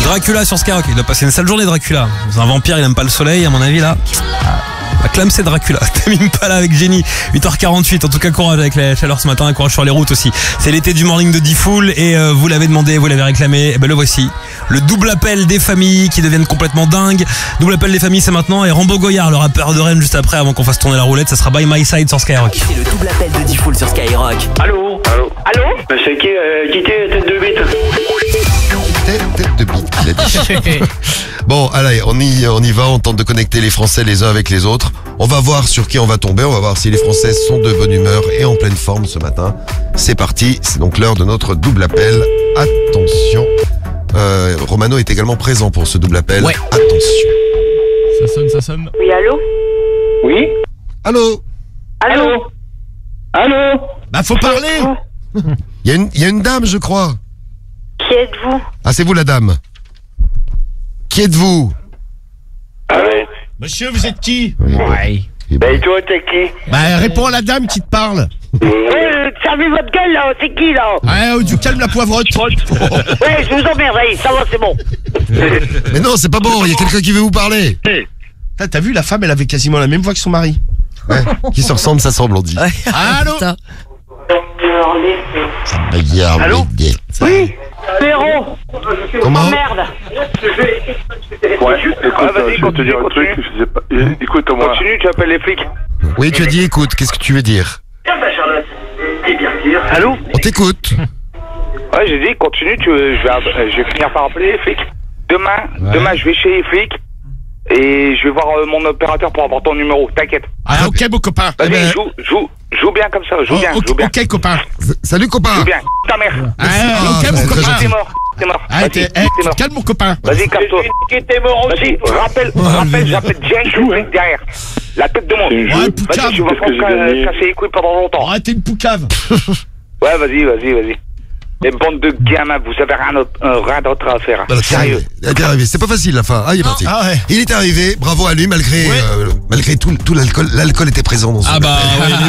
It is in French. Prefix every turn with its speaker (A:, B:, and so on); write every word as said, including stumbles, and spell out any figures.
A: Dracula sur Skyrock. Il doit passer une sale journée, Dracula. C'est un vampire, il aime pas le soleil, à mon avis, là. La clame, c'est Dracula. T'aimes pas là avec Jenny. huit heures quarante-huit. En tout cas, courage avec la chaleur ce matin. Courage sur les routes aussi. C'est l'été du morning de D-Fool. Et euh, vous l'avez demandé, vous l'avez réclamé. Et ben le voici. Le double appel des familles qui deviennent complètement dingues. Double appel des familles, c'est maintenant. Et Rambo Goyard, le rappeur de Rennes, juste après, avant qu'on fasse tourner la roulette. Ça sera By My Side sur Skyrock.
B: C'est le double appel de D-Fool sur Skyrock.
C: Allô.
D: Allô.
C: Allô. Bah, c'est qui, euh, qui t'es, tête de bite?
D: Tête, tête de bite, il a dit. Bon, allez, on y, on y va, on tente de connecter les Français les uns avec les autres. On va voir sur qui on va tomber, on va voir si les Français sont de bonne humeur et en pleine forme ce matin. C'est parti, c'est donc l'heure de notre double appel. Attention, euh, Romano est également présent pour ce double appel.
A: Ouais.
D: Attention.
E: Ça sonne, ça sonne.
F: Oui, allô?
C: Oui.
D: Allô?
F: Allô?
C: Allô.
E: Bah faut parler.
D: Il y, a une- il y a une dame, je crois.
F: Qui êtes-vous?
D: Ah, c'est vous la dame. Qui êtes-vous?
C: Ah ouais.
E: Monsieur, vous êtes qui?
D: Ouais.
C: Bah, et toi, t'es qui?
E: Bah réponds à la dame qui te parle.
F: Euh, fermez votre gueule, là. C'est qui, là?
E: Ouais, du calme la poivrotte.
F: Ouais, je vous emmerde, allez, ça va, c'est bon.
D: Mais non, c'est pas bon, il y a quelqu'un qui veut vous parler.
E: T'as t'as vu, la femme, elle avait quasiment la même voix que son mari.
D: Ouais. Qui se ressemble, ça semble, on dit.
E: Allô?
D: Regarde,
C: Allô?
D: les gars.
F: Oui, Péro.
D: Comment?
F: Oh, merde.
G: Ouais, écoute,
C: Ah, vas-y,
G: je vais te
C: continue,
G: dire un truc,
C: continue.
G: je sais pas. Écoute-moi.
C: Continue, tu appelles les flics.
D: Oui, tu as dit écoute, qu'est-ce que tu veux dire?
C: Allô.
D: On t'écoute.
C: Ouais, j'ai dit, continue, tu, je, vais, euh, je vais finir par appeler les flics. Demain, demain, je vais chez les flics et je vais voir euh, mon opérateur pour avoir ton numéro. T'inquiète.
E: Ah, ok, mon copain.
C: Vas-y,
D: Eh ben-
C: joue, joue, joue bien comme ça, joue
E: Oh,
C: bien,
E: ok,
C: joue bien,
E: ok, copain.
D: Salut copain.
C: joue bien. Ta mère.
E: Ah,
D: Ah,
E: ok,
D: c'est
E: mon
D: très
E: copain.
D: gentil.
C: T'es mort, t'es mort.
E: Ah,
C: Vas-y,
E: t'es,
C: t'es
E: eh, tu
C: mort.
E: te calmes, mon copain.
C: Vas-y, casse-toi. T'es mort aussi. Rappelle, rappelle, j'appelle direct le flic derrière. La tête de monde.
E: Ouais, poucave.
C: Vas-y, tu vas
G: Qu'est-ce
C: pas
G: que j'ai gagné
C: me casser les couilles pendant longtemps.
E: Oh, t'es une poucave.
C: Ouais, vas-y, vas-y, vas-y. Les bandes de gamins, vous avez rien d'autre, euh, rien d'autre à faire.
D: Voilà, c'est
C: Sérieux.
D: arrivé. Il est arrivé. C'est pas facile la fin. Ah, il est parti.
E: Ah ouais.
D: Il est arrivé. Bravo à lui, malgré,
E: Ouais.
D: euh, malgré tout, tout l'alcool. L'alcool était présent dans ce
A: Ah bah, ouais,